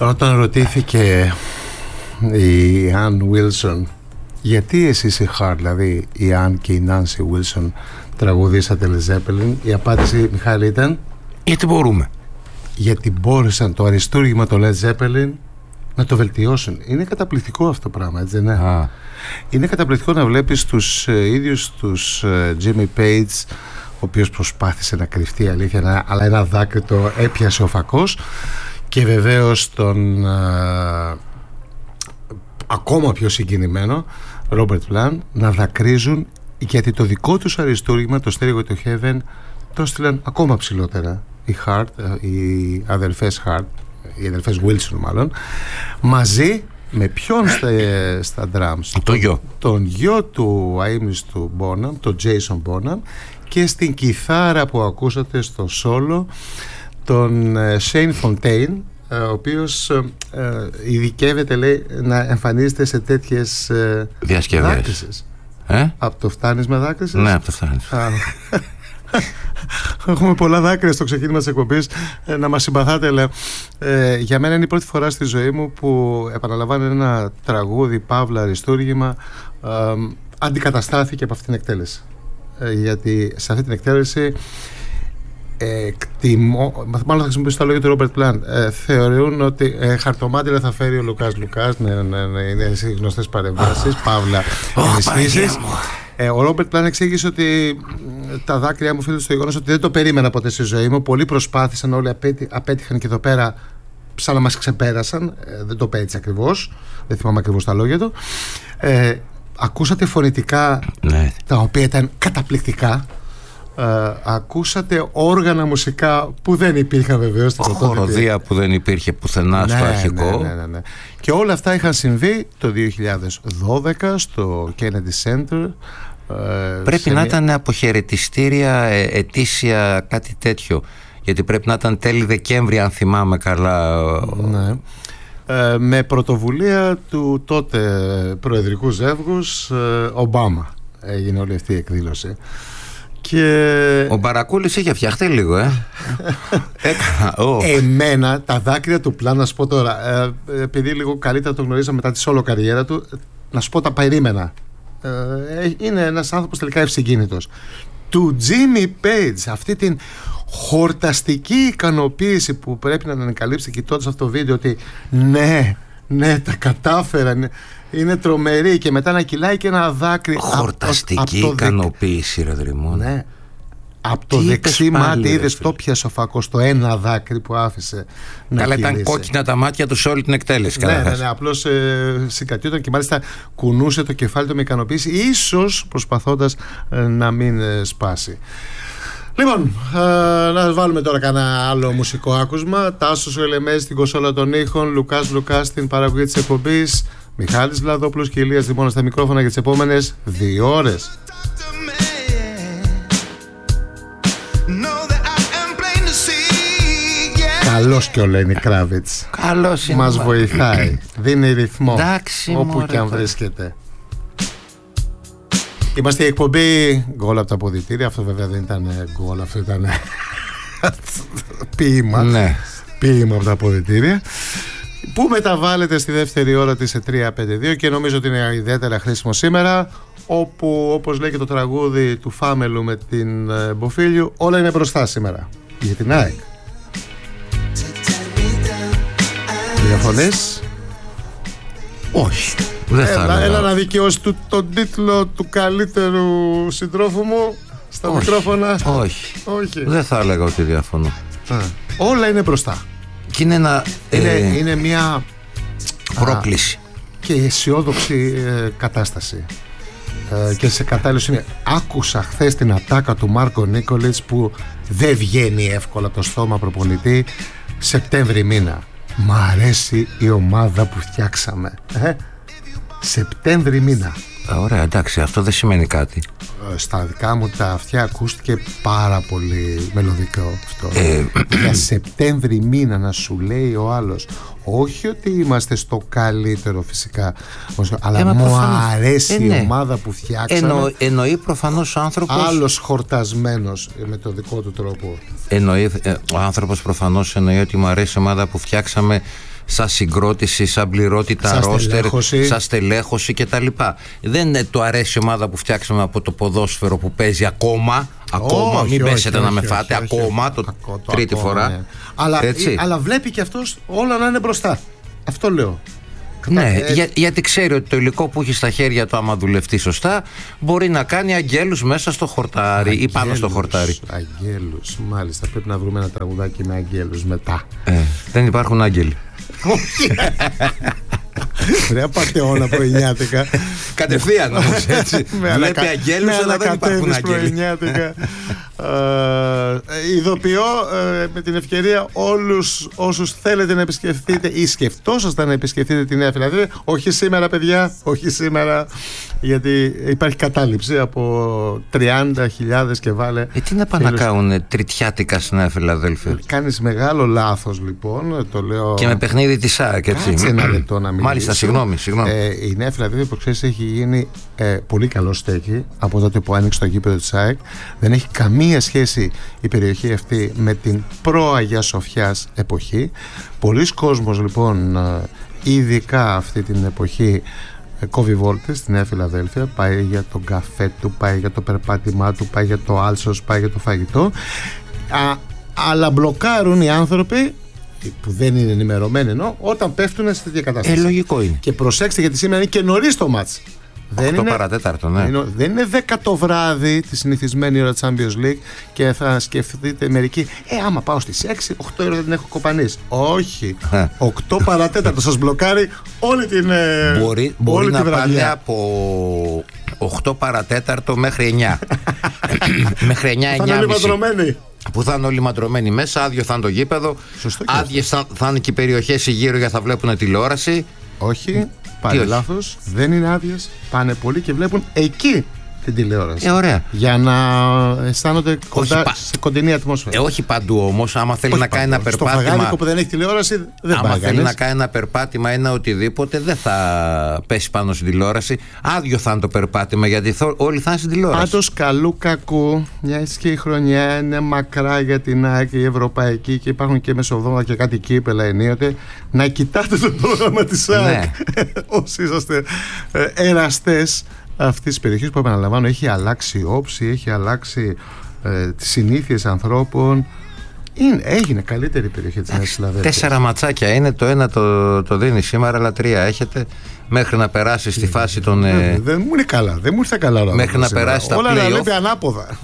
Όταν ρωτήθηκε η Ann Wilson γιατί εσείς οι Heart, δηλαδή η Ann και η Nancy Wilson, τραγουδήσατε Led Zeppelin, η απάντηση, Μιχάλη, ήταν γιατί μπορούμε. Γιατί μπόρεσαν το αριστούργημα το Led Zeppelin να το βελτιώσουν. Είναι καταπληκτικό αυτό το πράγμα, έτσι δεν είναι? Είναι καταπληκτικό να βλέπεις τους ίδιους τους Jimmy Page, ο οποίος προσπάθησε να κρυφτεί, αλήθεια, αλλά ένα δάκρυ το έπιασε ο φακός, και βεβαίως τον ακόμα πιο συγκινημένο Robert Plant να δακρύζουν, γιατί το δικό τους αριστούργημα, το Stairway to Heaven, το στείλαν ακόμα ψηλότερα οι Heart, οι αδελφές Heart, οι αδελφές Wilson μάλλον, μαζί με ποιον στα drums? Τον γιο του αείμνηστου Bonham, τον Jason Bonham, και στην κιθάρα που ακούσατε στο solo τον Shane Fontaine, ο οποίος ειδικεύεται, λέει, να εμφανίζεται σε τέτοιες δάκρυσες. Από το φτάνεις με δάκρυσες? Ναι, από το φτάνεις. Έχουμε πολλά δάκρυα στο ξεκίνημα της εκπομπής, να μας συμπαθάτε, αλλά για μένα είναι η πρώτη φορά στη ζωή μου που επαναλαμβάνω ένα τραγούδι, παύλα αριστούργημα, αντικαταστάθηκε από αυτή την εκτέλεση. Γιατί σε αυτή την εκτέλεση μάλλον θα χρησιμοποιήσω τα λόγια του Ρόμπερτ Πλάντ, θεωρούν ότι χαρτομάτιλα θα φέρει ο Λουκάς Λουκάς, είναι σε γνωστές παρεμβάσεις, παύλα ενισχύσεις. Ο Ρόμπερτ Πλάντ εξήγησε ότι τα δάκρυα μου οφείλονται στο γεγονός ότι δεν το περίμενα ποτέ στη ζωή μου. Πολλοί προσπάθησαν, όλοι απέτυχαν, και εδώ πέρα σαν να μας ξεπέρασαν. Δεν το είπε έτσι ακριβώς, δεν θυμάμαι ακριβώς τα λόγια του. Ακούσατε φωνητικά, ναι, τα οποία ήταν καταπληκτικά. Ακούσατε όργανα μουσικά που δεν υπήρχαν βεβαίως στην πρωτότυπη. Χοροδία που δεν υπήρχε πουθενά στο αρχικό. Ναι. Και όλα αυτά είχαν συμβεί το 2012 στο Kennedy Center. Πρέπει να ήταν αποχαιρετιστήρια, ετήσια, κάτι τέτοιο. Γιατί πρέπει να ήταν τέλη Δεκέμβρη, αν θυμάμαι καλά. Ναι. Με πρωτοβουλία του τότε προεδρικού ζεύγους Ομπάμα έγινε όλη αυτή η εκδήλωση. Και... ο Μπαρακούλης είχε φτιαχτεί λίγο, Εμένα τα δάκρυα του Πλάν, να σου πω τώρα, επειδή λίγο καλύτερα το γνωρίζα μετά τη σόλο καριέρα του, να σου πω τα περίμενα. Είναι ένας άνθρωπος τελικά ευσυγκίνητος. Του Jimmy Page, αυτή την χορταστική ικανοποίηση που πρέπει να ανακαλύψει κοιτώντας αυτό το βίντεο, ότι ναι, τα κατάφεραν, είναι τρομερή, και μετά να κυλάει και ένα δάκρυ. Χορταστική ικανοποίηση, ρε Δρυμώνα. Ναι. Από το δεξί μάτι είδες, το πιασε ο φακός, το ένα δάκρυ που άφησε να καλά, κυλήσει. ήταν κόκκινα τα μάτια του σε όλη την εκτέλεση. Ναι, απλώς συγκρατιόταν και μάλιστα κουνούσε το κεφάλι του με ικανοποίηση, ίσως προσπαθώντας να μην σπάσει. Λοιπόν, να βάλουμε τώρα κανένα άλλο μουσικό άκουσμα. Τάσος ο Ελεμέζης στην κονσόλα των ήχων, Λουκάς Λουκάς στην παραγωγή της εκπομπής, Μιχάλης Βλαδόπουλος και Ηλίας Δημώνας στα μικρόφωνα για τις επόμενες 2 ώρες. Καλός και ο Λένι Κράβιτς. Καλός είναι. Μας βοηθάει, δίνει ρυθμό. Εντάξει, όπου και αν βρίσκεται. Είμαστε η εκπομπή γκολ από τα αποδυτήρια. Αυτό βέβαια δεν ήταν γκολ, αυτό ήταν ποίημα. Ναι. Ποίημα από τα αποδυτήρια, που μεταβάλλεται στη δεύτερη ώρα της σε 3-5-2, και νομίζω ότι είναι ιδιαίτερα χρήσιμο σήμερα, όπου, όπως λέει και το τραγούδι του Φάμελου με την Μποφίλιου, όλα είναι μπροστά σήμερα για την ΑΕΚ. Διαφωνείς? Όχι, δεν θα έλεγα. Έλα να δικαιώσει τον τίτλο του καλύτερου συντρόφου μου στα μικρόφωνα. Όχι. Δεν θα έλεγα ότι διαφωνώ. Όλα είναι μπροστά. Και είναι είναι μια πρόκληση και αισιόδοξη κατάσταση, και σε κατάλληλο σημείο. Άκουσα χθες την ατάκα του Μάρκο Νίκολιτς, που δεν βγαίνει εύκολα το στόμα προπονητή Σεπτέμβρη μήνα. Μ' αρέσει η ομάδα που φτιάξαμε. Σεπτέμβρη μήνα. Ωραία, εντάξει, αυτό δεν σημαίνει κάτι. Στα δικά μου τα αυτιά ακούστηκε πάρα πολύ μελωδικό αυτό. Για Σεπτέμβρη μήνα να σου λέει ο άλλος, όχι ότι είμαστε στο καλύτερο φυσικά, αλλά μου αρέσει η ομάδα που φτιάξαμε. Εννοεί προφανώς ο άνθρωπος. Άλλος χορτασμένος με το δικό του τρόπο. Ο άνθρωπος προφανώς εννοεί ότι μου αρέσει η ομάδα που φτιάξαμε σαν συγκρότηση, σαν πληρότητα ρόστερ, σαν στελέχωση κτλ. Δεν του αρέσει η ομάδα που φτιάξαμε από το ποδόσφαιρο που παίζει ακόμα. Μην πέσετε να με φάτε, ακόμα, τρίτη φορά. Ναι. Αλλά βλέπει και αυτός όλα να είναι μπροστά. Αυτό λέω. Ναι, γιατί ξέρει ότι το υλικό που έχει στα χέρια του, άμα δουλευτεί σωστά, μπορεί να κάνει αγγέλους μέσα στο χορτάρι ή πάνω στο χορτάρι. Αγγέλους, μάλιστα. Πρέπει να βρούμε ένα τραγουδάκι με αγγέλους μετά. Δεν υπάρχουν άγγελοι. Ρε απατεώνα πρωινιάτικα. Κατευθείαν όμως, έτσι. Βλέπει αγγέλους, αλλά δεν υπάρχουν αγγέλοι. Ειδοποιώ με την ευκαιρία όλους όσους θέλετε να επισκεφτείτε ή σκεφτόσασταν να επισκεφτείτε τη Νέα Φιλαδέλφεια. Όχι σήμερα, παιδιά, όχι σήμερα, γιατί υπάρχει κατάληψη από 30.000 και βάλε. Τι να πάνε να κάνουν τριτιάτικα στη Νέα Φιλαδέλφεια? Κάνεις μεγάλο λάθος, λοιπόν. Το λέω... Και με παιχνίδι της ΑΕΚ, έτσι. Κάτσε ένα λεπτό να μιλήσω. Μάλιστα, συγγνώμη. Η Νέα Φιλαδέλφεια, που ξέρεις, έχει γίνει πολύ καλό στέκι από τότε που άνοιξε το γήπεδο της ΑΕΚ. Δεν έχει καμία σχέση η περιοχή αυτή με την προ-Αγία Σοφιάς εποχή. Πολλοί κόσμος, λοιπόν, ειδικά αυτή την εποχή, κόβει βόλτες στη Νέα Φιλαδέλφεια, πάει για τον καφέ του, πάει για το περπάτημά του, πάει για το άλσος, πάει για το φαγητό, αλλά μπλοκάρουν οι άνθρωποι που δεν είναι ενημερωμένοι, ενώ όταν πέφτουν σε τέτοια κατάσταση. Λογικό είναι. Και προσέξτε, γιατί σήμερα είναι και νωρίς το μάτς. 8 παρατέταρτο, ναι. Δεν είναι 10 το βράδυ τη συνηθισμένη ώρα Champions League και θα σκεφτείτε μερικοί, άμα πάω στις 6, 8 ώρα δεν έχω κοπανίσει. Όχι. 8 παρατέταρτο σας μπλοκάρει όλη την Μπορεί να βραδιά. πάνε από 8 παρατέταρτο μέχρι 9. Μέχρι 9, 9.30. Θα είναι μαντρωμένοι. Που θα είναι όλοι μαντρωμένοι μέσα, άδειο θα είναι το γήπεδο. Άδειες θα είναι και οι περιοχές γύρω για θα βλέπουν τηλεόραση. Όχι. Πάλι λάθος, δεν είναι άδειες. Πάνε πολλοί και βλέπουν εκεί την τηλεόραση. Ωραία. Για να αισθάνονται κοντά σε κοντινή ατμόσφαιρα. Όχι παντού όμως. Άμα θέλει να κάνει ένα περπάτημα. Στο φαγάδικο που δεν έχει τηλεόραση, δεν πάει. Άμα θέλει να κάνει ένα περπάτημα ή ένα οτιδήποτε, δεν θα πέσει πάνω στην τηλεόραση. Άδειο θα είναι το περπάτημα, γιατί όλοι θα είναι στην τηλεόραση. Πάντως, καλού κακού, μια και η χρονιά είναι μακρά για την ΑΕΚ και η Ευρωπαϊκή και υπάρχουν και μεσοβδόματα και κάτι κύπελα ενίοτε. Να κοιτάτε το πρόγραμμα της ΑΕΚ. Όσοι είσαστε εραστές αυτής της περιοχής που, επαναλαμβάνω, έχει αλλάξει όψη, έχει αλλάξει τις συνήθειες ανθρώπων. Έγινε καλύτερη περιοχή της Νέας Φιλαδέλφειας. 4 ματσάκια είναι, το ένα το δίνει σήμερα, αλλά 3 έχετε μέχρι να περάσει στη φάση των. Δεν μου είναι καλά, δεν μου ήρθε καλά. Μέχρι να περάσει στα play-off. Όλα να λέει ανάποδα.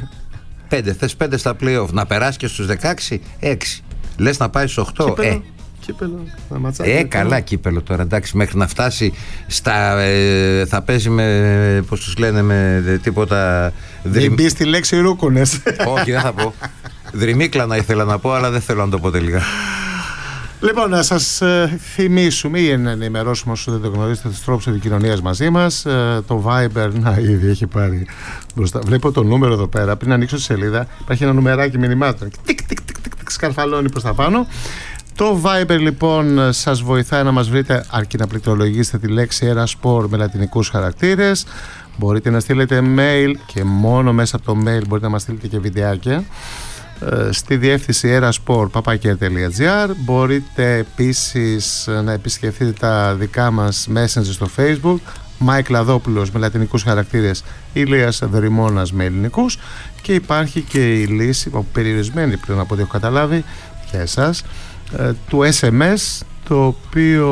5. Θες 5 στα play-off. Να περάσει και στους 16, 6. Λες να πάει στους 8. Κύπελο, καλά κύπελο τώρα, εντάξει, μέχρι να φτάσει στα. Θα παίζει με. Πώς τους λένε, με τίποτα. Μην μπει στη λέξη ρούκουνες. Όχι, δεν θα πω. Δρυμίκλανα ήθελα να πω, αλλά δεν θέλω να το πω τελικά. Λοιπόν, να σας θυμίσουμε ή να ενημερώσουμε όσους δεν το γνωρίζετε τους τρόπους επικοινωνίας μαζί μας. Το Viber, ήδη έχει πάρει μπροστά. Βλέπω το νούμερο εδώ πέρα. Πριν ανοίξω τη σελίδα, υπάρχει ένα νουμεράκι μηνυμάτων. Σκαρφαλώνει προς τα πάνω. Το Viber, λοιπόν, σας βοηθάει να μας βρείτε, αρκεί να πληκτρολογήσετε τη λέξη Erasport με λατινικούς χαρακτήρες. Μπορείτε να στείλετε mail και μόνο μέσα από το mail μπορείτε να μας στείλετε και βιντεάκια στη διεύθυνση erasport.gr. Μπορείτε επίσης να επισκεφτείτε τα δικά μας messenger στο Facebook, Μάικ Λαδόπουλος με λατινικούς χαρακτήρες, Ηλίας Δρυμώνας με ελληνικούς, και υπάρχει και η λύση, περιορισμένη πλέον από ό,τι έχω καταλάβει για εσάς, του SMS, το οποίο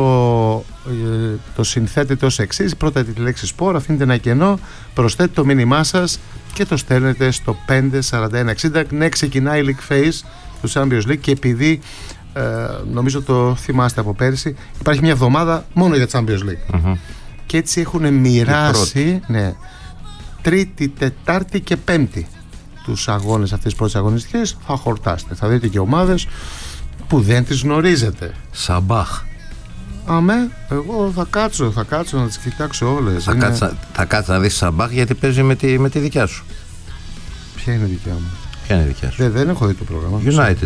το συνθέτεται ως εξής: πρώτα τη λέξη sport, αφήνετε ένα κενό, προσθέτετε το μήνυμά σας και το στέλνετε στο 54160. Ναι, ξεκινάει η League Phase του Champions League και επειδή νομίζω το θυμάστε από πέρσι, υπάρχει μια εβδομάδα μόνο για Champions League. Και έτσι έχουν μοιράσει Τρίτη, Τετάρτη και Πέμπτη τους αγώνες αυτής της πρώτης αγωνιστικής. Θα χορτάσετε, θα δείτε και ομάδες που δεν τις γνωρίζετε. Σαμπάχ. Αμέ, εγώ θα κάτσω να τις κοιτάξω όλες. Θα κάτσει να δεις Σαμπάχ, γιατί παίζει με τη δικιά σου. Ποια είναι η δικιά μου? Δεν έχω δει το πρόγραμμα. United.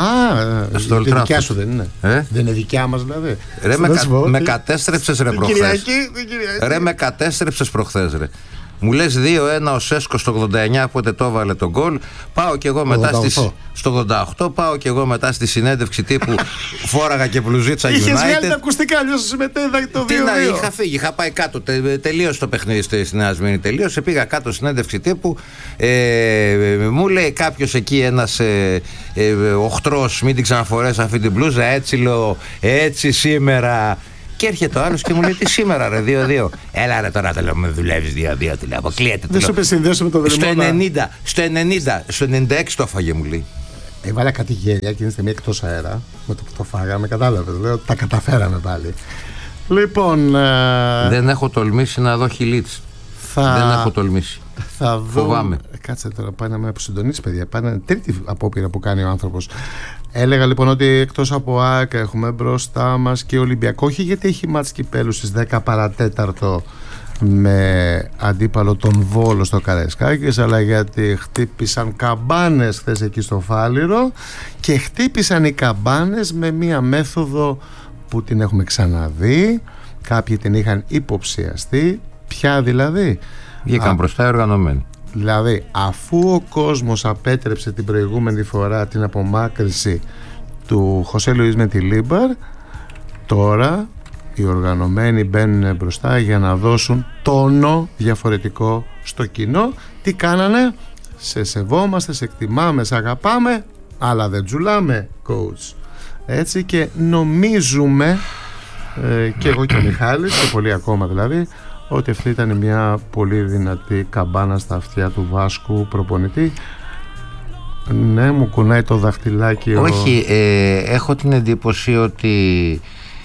Η δικιά σου δεν είναι? Δεν είναι δικιά μας δηλαδή? Ρε, με κατέστρεψες ρε προχθές. Με κατέστρεψες προχθές ρε. Μου λες 2-1 ο Σέσκο στο 89, πότε το έβαλε τον γκολ. Πάω κι εγώ μετά στο 88, πάω κι εγώ μετά στη συνέντευξη τύπου. Φόραγα και μπλουζίτσα United. Είχες βγάλει τα ακουστικά, αλλιώς συμμετέχει το 2-2. Είχα φύγει, είχα πάει κάτω. Τελείωσε το παιχνίδι στη Νέα Σμύρνη. Τελείωσε, πήγα κάτω συνέντευξη τύπου. Μου λέει κάποιος εκεί, ένας οχτρός, μην την ξαναφορές αυτή την μπλούζα. Έτσι λέω, έτσι σήμερα. Και έρχεται ο άλλος και μου λέει: τι σήμερα, ρε, 2-2. Έλα, ρε, τώρα το λέω, με δουλεύεις 2-2. Τι λέω, αποκλείεται. Δεν σου είπε συνδέσω με το δρυμόνα. Στο 96 το έφαγε, μου λέει. Έβαλα κάτι γέλια εκείνη τη στιγμή εκτός αέρα. Με το που το φάγαμε, κατάλαβες. Λέω: τα καταφέραμε πάλι. Λοιπόν. Δεν έχω τολμήσει να δω χιλίτς. Δεν έχω τολμήσει. Θα δω. Φοβάμαι. Κάτσε τώρα, πάει να με αποσυντονίσει, παιδιά. Πάνε τρίτη απόπειρα που κάνει ο άνθρωπος. Έλεγα λοιπόν ότι εκτός από ΑΕΚ έχουμε μπροστά μας και Ολυμπιακό, όχι γιατί έχει μάτς κυπέλου στις 10 παρατέταρτο με αντίπαλο τον Βόλο στο Καραϊσκάκης, αλλά γιατί χτύπησαν καμπάνες χθες εκεί στο Φάληρο, και χτύπησαν οι καμπάνες με μία μέθοδο που την έχουμε ξαναδεί, κάποιοι την είχαν υποψιαστεί. Ποια δηλαδή? Βγήκαν μπροστά οργανωμένοι. Δηλαδή, αφού ο κόσμος απέτρεψε την προηγούμενη φορά την απομάκρυση του Χωσέ Λουίς Μεντιλίμπαρ, τώρα οι οργανωμένοι μπαίνουν μπροστά για να δώσουν τόνο διαφορετικό στο κοινό. Τι κάνανε? Σε σεβόμαστε, σε εκτιμάμε, σε αγαπάμε, αλλά δεν τζουλάμε, coach. Έτσι, και νομίζουμε, και εγώ και ο Μιχάλης και πολλοί ακόμα δηλαδή, ότι αυτή ήταν μια πολύ δυνατή καμπάνα στα αυτιά του Βάσκου προπονητή. Ναι, μου κουνάει το δαχτυλάκι. Όχι, έχω την εντύπωση ότι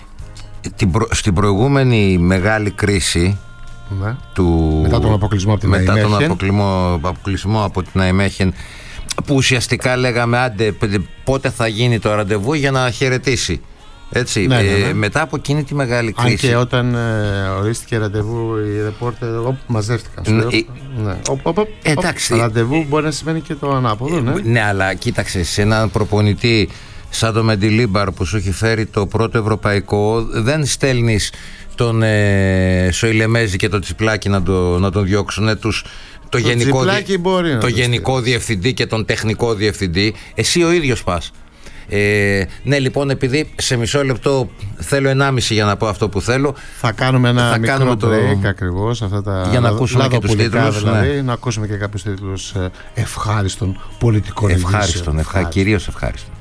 στην προηγούμενη μεγάλη κρίση, ναι, μετά τον αποκλεισμό από την αποκλεισμό από την Ναϊμέχεν, που ουσιαστικά λέγαμε άντε πότε θα γίνει το ραντεβού για να χαιρετήσει. Έτσι, ναι. Μετά από εκείνη τη μεγάλη κρίση. Αν και όταν ορίστηκε ραντεβού, οι ρεπόρτερ μαζεύτηκαν. Εντάξει. Ραντεβού μπορεί να σημαίνει και το ανάποδο. Ναι, αλλά κοίταξε, σε έναν προπονητή σαν το Μεντιλίμπαρ που σου έχει φέρει το πρώτο ευρωπαϊκό, δεν στέλνεις τον Σοηλεμέζη και το Τσιπλάκι να τον διώξουν, το γενικό διευθυντή και τον τεχνικό διευθυντή. Εσύ ο ίδιος πας. Ναι, λοιπόν, επειδή σε μισό λεπτό θέλω 1,5 για να πω αυτό που θέλω, θα κάνουμε ένα μικρό break ακριβώς αυτά τα, για να ακούσουμε και τους τίτλους, δηλαδή, ναι, να ακούσουμε και κάποιους τίτλους ευχάριστων πολιτικών ειδήσεων. Κυρίως ευχάριστον.